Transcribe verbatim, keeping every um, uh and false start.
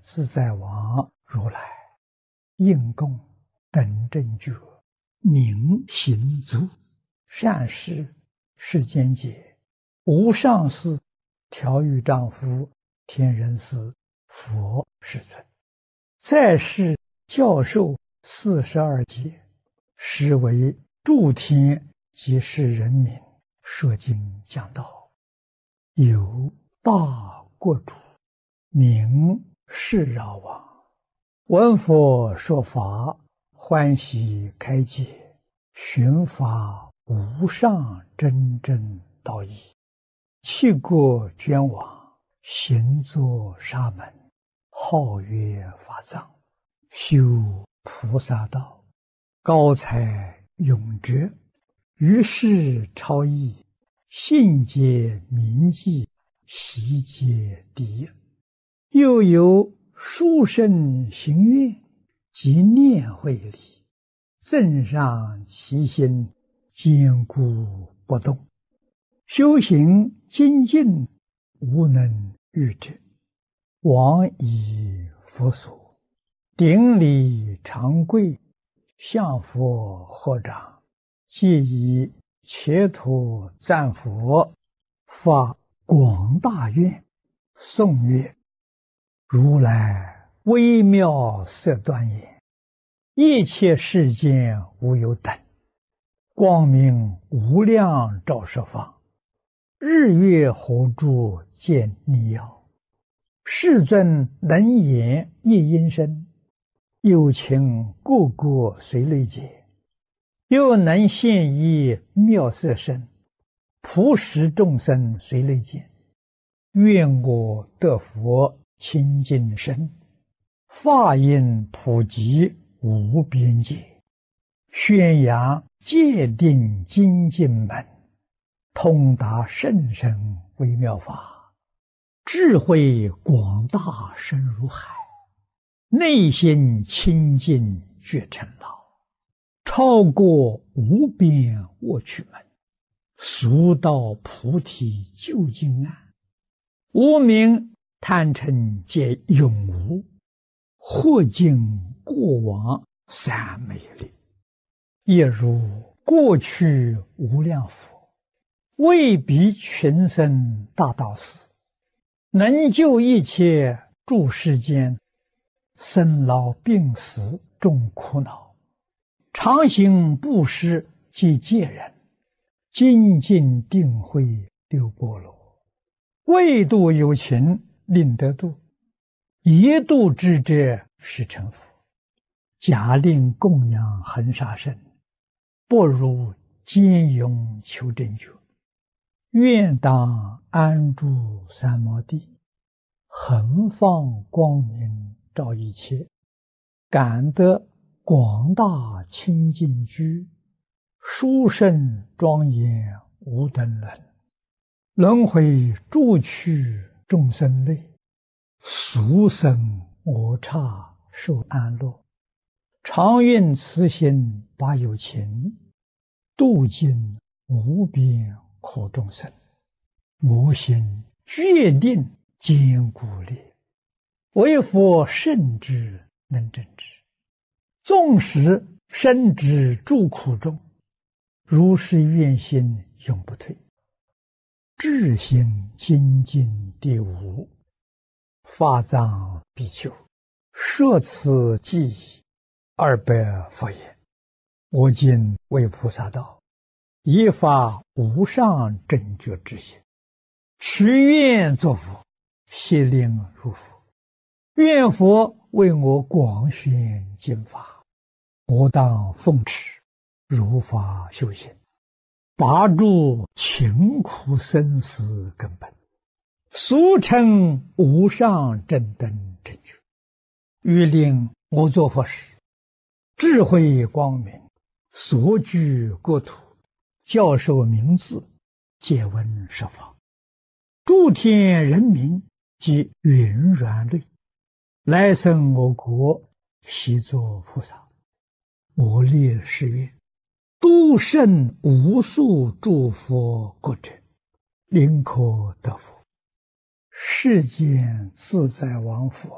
自在王如来，应供等正觉，明行足，善事世间解，无上士，调御丈夫，天人师，佛世尊，在世教授四十二劫，实为诸天及世人民说经讲道，有大国主，名释饶王，闻佛说法，欢喜开解，寻法无上真正道义，弃国捐往，行作沙门，号曰法藏，修菩萨道，高才永哲，于世超逸，信解明记，习解第一。又有殊胜行愿及念慧力，增上其心，坚固不动，修行精进，无能御之。往以佛所，顶礼长跪，向佛合掌，即以切土赞佛，发广大愿，颂曰：如来微妙色端严，一切世间无有等，光明无量照十方，日月火柱见逆耀，世尊能言一音声，有情个个随类解，又能现一妙色身，普使众生随类见。愿我得佛清净身，法音普及无边界，宣扬戒定精进门，通达甚深微妙法，智慧广大深如海，内心清净觉成道，超过无边卧趣门，速到菩提究竟岸，无明贪嗔皆永无，或尽过往三昧力，亦如过去无量佛，为彼群生大道士，能救一切诸世间，生老病死众苦恼，常行布施即戒人，精进定慧六波罗，为度有情令得度，一度之者是成佛。假令供养恒沙身，不如坚勇求真觉。愿当安住三摩地，恒放光明照一切，感得广大清净居，殊胜庄严无等伦，轮回诸趣众生类，俗生我刹受安乐，常愿慈心把有情，度尽无边苦众生。我心决定坚固力，为佛圣之能正之，纵使身之诸苦中，如是愿心永不退。智心精进第五，法藏比丘，摄此记忆二百佛言：我今为菩萨道，以发无上正觉之心，许愿作佛，悉令入佛。愿佛为我广宣经法，我当奉持，如法修行，拔除勤苦生死根本，俗称无上正等正觉。欲令我作佛时，智慧光明，所居国土，教授名字，皆闻十方，诸天人民及云软类，来生我国，悉作菩萨。我立誓愿，度胜无数诸佛国者，临可得佛。世间自在王佛，